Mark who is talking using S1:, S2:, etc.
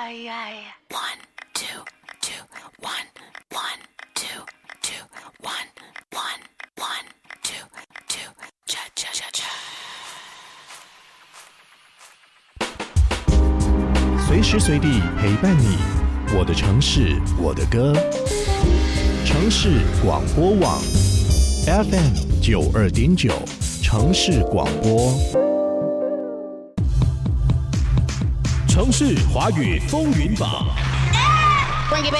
S1: One, two, two, one, one, two, two, one, one, one, two, two, cha cha cha cha。
S2: 随时随地陪伴你，我的城市，我的歌。城市广播网 FM92.9，城市广播。城市华语风云榜。